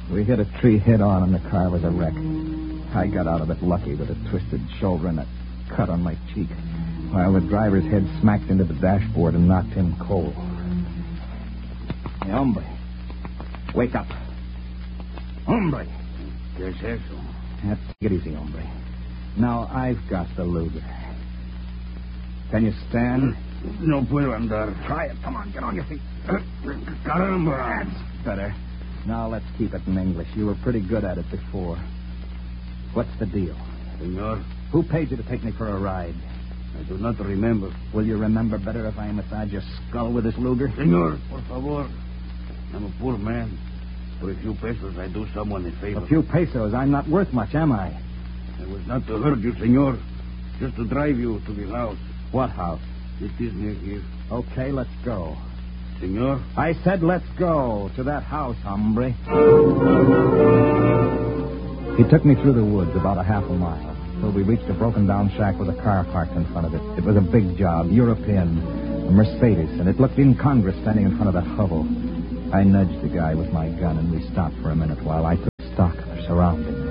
We hit a tree head-on and the car was a wreck. I got out of it lucky with a twisted shoulder and a cut on my cheek, while the driver's head smacked into the dashboard and knocked him cold. Hey, hombre. Wake up. Hombre. ¿Qué es eso? Take it easy, hombre. Now I've got the Luger. Can you stand? No puedo andar. Try it. Come on, get on your feet. Caramba. That's better. Now let's keep it in English. You were pretty good at it before. What's the deal? Senor, Who paid you to take me for a ride? I do not remember. Will you remember better if I massage your skull with this Luger? Senor, por favor. I'm a poor man. For a few pesos, I do someone a favor. A few pesos. I'm not worth much, am I? It was not to hurt you, senor. Just to drive you to the house. What house? It is near here. Okay, let's go. Senor? I said let's go to that house, hombre. He took me through the woods about a half a mile till we reached a broken-down shack with a car parked in front of it. It was a big job, European, a Mercedes, and it looked incongruous standing in front of that hovel. I nudged the guy with my gun, and we stopped for a minute while I took stock of the surroundings.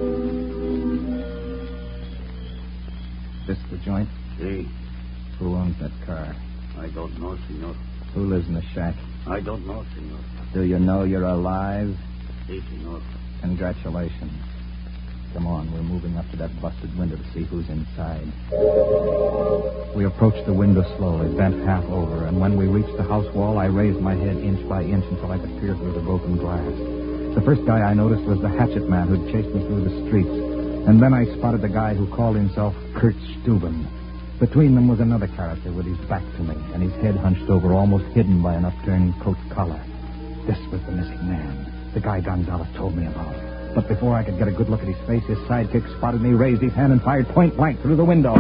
This the joint? Hey, Who owns that car? I don't know, senor. Who lives in the shack? I don't know, senor. Do you know you're alive? Hey, senor. Congratulations. Come on, we're moving up to that busted window to see who's inside. We approached the window slowly, bent half over, and when we reached the house wall, I raised my head inch by inch until I could peer through the broken glass. The first guy I noticed was the hatchet man who'd chased me through the streets, and then I spotted the guy who called himself Kurt Steuben. Between them was another character with his back to me, and his head hunched over, almost hidden by an upturned coat collar. This was the missing man, the guy Gonzalez told me about. But before I could get a good look at his face, his sidekick spotted me, raised his hand, and fired point blank through the window.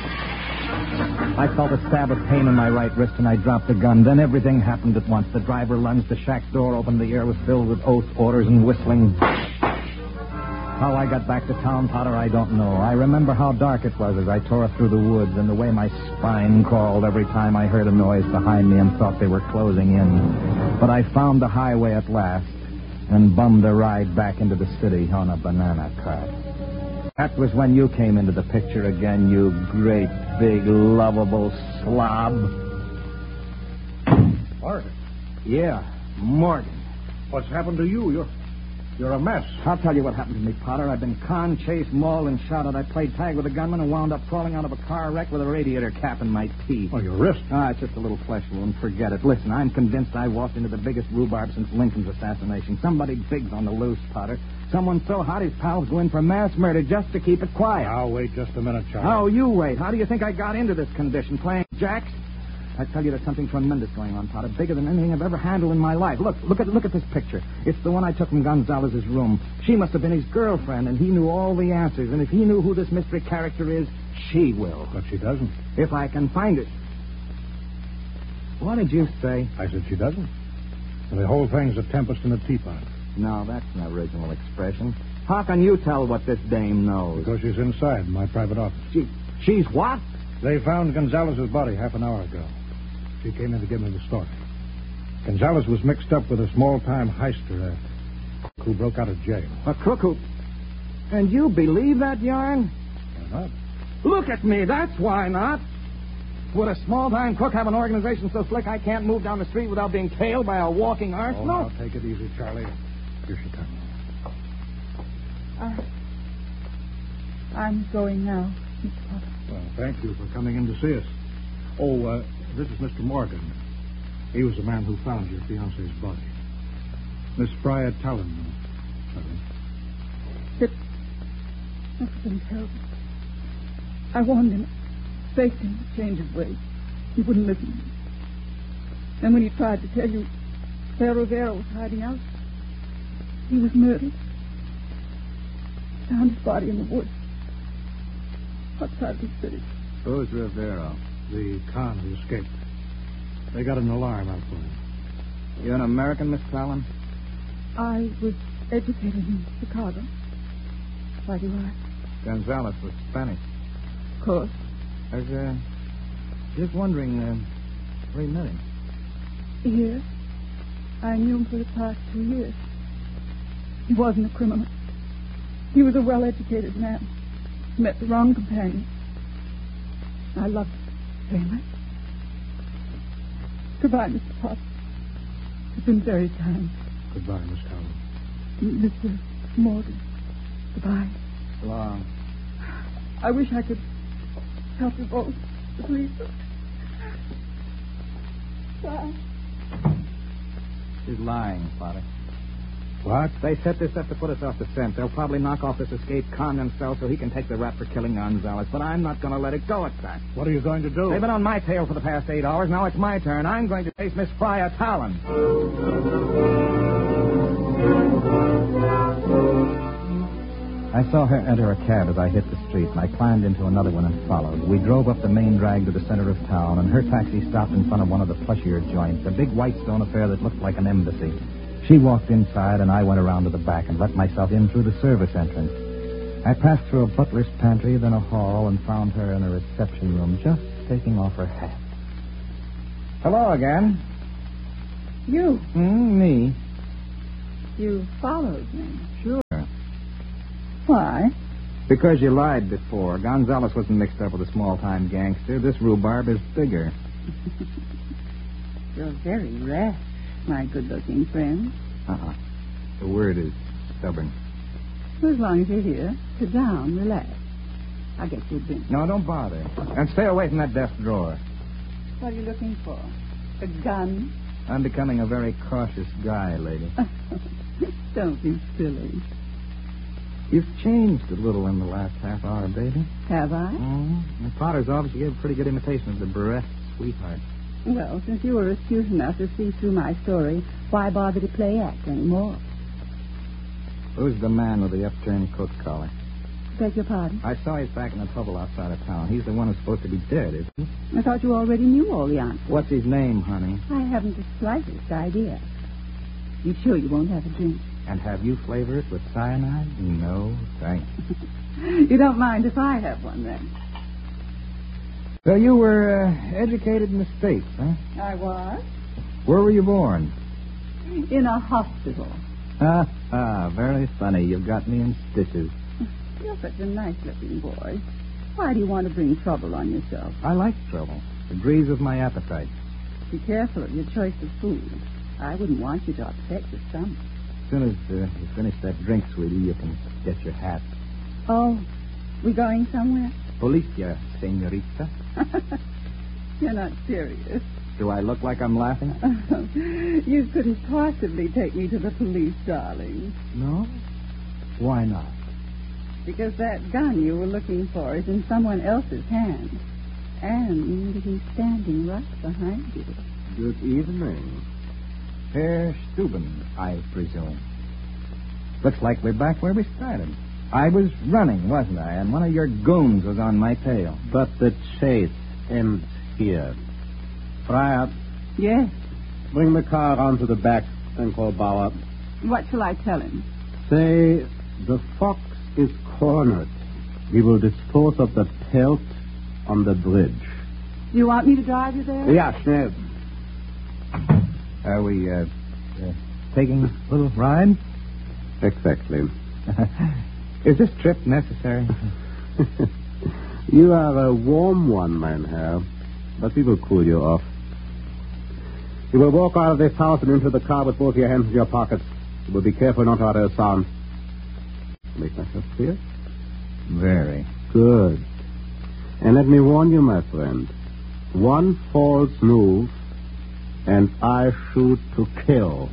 I felt a stab of pain in my right wrist, and I dropped the gun. Then everything happened at once. The driver lunged, the shack's door opened, the air was filled with oaths, orders, and whistling. How I got back to town, Potter, I don't know. I remember how dark it was as I tore through the woods, and the way my spine crawled every time I heard a noise behind me and thought they were closing in. But I found the highway at last and bummed a ride back into the city on a banana cart. That was when you came into the picture again, you great, big, lovable slob. Morgan. Yeah, Morgan. What's happened to you? You're a mess. I'll tell you what happened to me, Potter. I've been conned, chased, mauled, and shot at. I played tag with a gunman and wound up crawling out of a car wreck with a radiator cap in my teeth. Oh, your wrist? It's just a little flesh wound. Forget it. Listen, I'm convinced I walked into the biggest rhubarb since Lincoln's assassination. Somebody big's on the loose, Potter. Someone so hot his pals go in for mass murder just to keep it quiet. Now, wait just a minute, Charlie. Oh, you wait. How do you think I got into this condition? Playing jacks? I tell you, there's something tremendous going on, Potter. Bigger than anything I've ever handled in my life. Look at this picture. It's the one I took from Gonzalez's room. She must have been his girlfriend, and he knew all the answers. And if he knew who this mystery character is, she will. But she doesn't. If I can find it. What did you say? I said she doesn't. And the whole thing's a tempest in a teapot. No, that's an original expression. How can you tell what this dame knows? Because she's inside my private office. She's what? They found Gonzalez's body half an hour ago. She came in to give me the story. Gonzalez was mixed up with a small-time heister who broke out of jail. A crook who... And you believe that yarn? Why not? Look at me, that's why not. Would a small-time crook have an organization so slick I can't move down the street without being tailed by a walking arsenal? Oh, now, take it easy, Charlie. Here she comes. I'm going now, Mr. Potter. Well, thank you for coming in to see us. Oh, this is Mr. Morgan. He was the man who found your fiancé's body. Miss Friar Talon. It must have been terrible. I warned him, begged him to change his ways. He wouldn't listen. And when he tried to tell you Claire Rivera was hiding out, he was murdered. Found his body in the woods outside the city. Who's Rivera? The con who escaped. They got an alarm out for him. You're an American, Miss Talon? I was educated in Chicago. Why do I? Gonzalez was Spanish. Of course. I was, just wondering, where you met him? Here. I knew him for the past 2 years. He wasn't a criminal. He was a well-educated man. He met the wrong companion. I loved him very much. Goodbye, Mr. Potter. It's been very kind. Goodbye, Miss Howland. Mr. Morgan. Goodbye. So long. I wish I could help you both. Please. Bye. She's lying, Father. What? They set this up to put us off the scent. They'll probably knock off this escaped con themselves so he can take the rap for killing Gonzalez. But I'm not going to let it go at that. What are you going to do? They've been on my tail for the past 8 hours. Now it's my turn. I'm going to face Miss Fryer Talon. I saw her enter a cab as I hit the street, and I climbed into another one and followed. We drove up the main drag to the center of town, and her taxi stopped in front of one of the plushier joints, a big white stone affair that looked like an embassy. She walked inside, and I went around to the back and let myself in through the service entrance. I passed through a butler's pantry, then a hall, and found her in a reception room, just taking off her hat. Hello again. You. Me. You followed me. Sure. Why? Because you lied before. Gonzalez wasn't mixed up with a small-time gangster. This rhubarb is bigger. You're very rash, my good-looking friend. The word is stubborn. Well, as long as you're here, sit down, relax. I'll get you a drink. No, don't bother. And stay away from that desk drawer. What are you looking for? A gun? I'm becoming a very cautious guy, lady. Don't be silly. You've changed a little in the last half hour, baby. Have I? The Potter's obviously gave a pretty good imitation of the bereft sweetheart. Well, since you were astute enough to see through my story, why bother to play act anymore? Who's the man with the upturned coat collar? Beg your pardon? I saw he's back in the trouble outside of town. He's the one who's supposed to be dead, isn't he? I thought you already knew all the answers. What's his name, honey? I haven't the slightest idea. You sure you won't have a drink? And have you flavor it with cyanide? No, thanks. You don't mind if I have one, then? So you were educated in the States, huh? I was. Where were you born? In a hospital. Very funny. You've got me in stitches. You're such a nice-looking boy. Why do you want to bring trouble on yourself? I like trouble. It agrees with my appetite. Be careful of your choice of food. I wouldn't want you to upset your stomach. As soon as you finish that drink, sweetie, you can get your hat. Oh, we going somewhere? Policia, senorita. You're not serious. Do I look like I'm laughing? You couldn't possibly take me to the police, darling. No? Why not? Because that gun you were looking for is in someone else's hand. And he's standing right behind you. Good evening. Herr Steuben, I presume. Looks like we're back where we started. I was running, wasn't I? And one of your goons was on my tail. But the chase ends here. Fryer, Yes. bring the car onto the back and call Bauer. What shall I tell him? Say, the fox is cornered. We will dispose of the pelt on the bridge. Do you want me to drive you there? Ja, schnell. Are we, taking a little ride? Exactly. Is this trip necessary? You are a warm one, mein Herr, but we will cool you off. You will walk out of this house and into the car with both your hands in your pockets. You will be careful not to utter a sound. Make myself clear? Very. Good. And let me warn you, my friend, one false move, and I shoot to kill.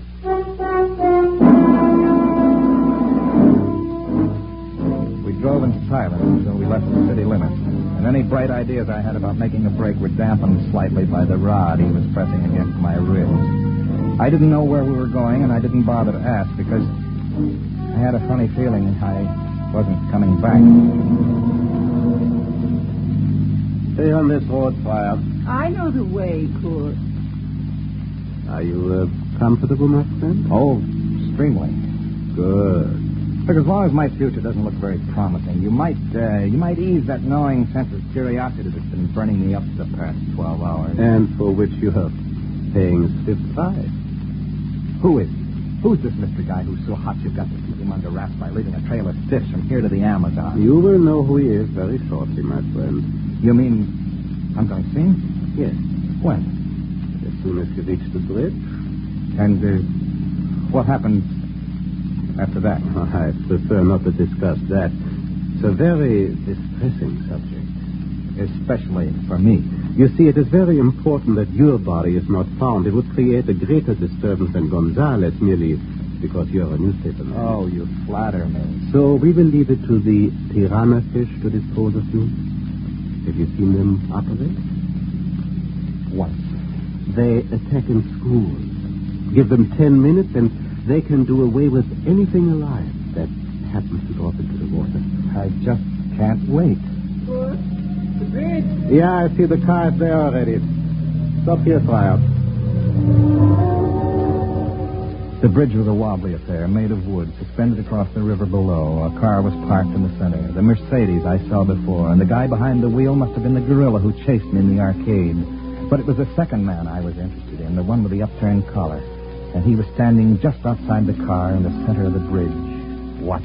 We drove in silence until we left the city limits. And any bright ideas I had about making a break were dampened slightly by the rod he was pressing against my ribs. I didn't know where we were going, and I didn't bother to ask because I had a funny feeling I wasn't coming back. Stay on this road, Fryer. I know the way, Kurt. Are you comfortable, my friend? Oh, extremely. Good. Look, as long as my future doesn't look very promising, you might ease that gnawing sense of curiosity that's been burning me up for the past 12 hours. And for which you are paying stiff price. Who is? Who's this Mr. Guy who's so hot you've got to keep him under wraps by leaving a trail of fish from here to the Amazon? You will know who he is very shortly, my friend. You mean I'm going to see him? Yes, When? as soon as you reach the bridge. And what happens after that? I prefer not to discuss that. It's a very distressing subject. Especially for me. You see, it is very important that your body is not found. It would create a greater disturbance than Gonzales merely because you're a newspaper man. Oh, you flatter me. So we will leave it to the piranha fish to dispose of you. Have you seen them operate? Once. They attack in schools. Give them 10 minutes and they can do away with anything alive that happens to drop into the water. I just can't wait. The bridge. Yeah, I see the car is there already. Stop here, Fryer. The bridge was a wobbly affair, made of wood, suspended across the river below. A car was parked in the center. The Mercedes I saw before, and the guy behind the wheel must have been the gorilla who chased me in the arcade. But it was the second man I was interested in, the one with the upturned collar. And he was standing just outside the car in the center of the bridge.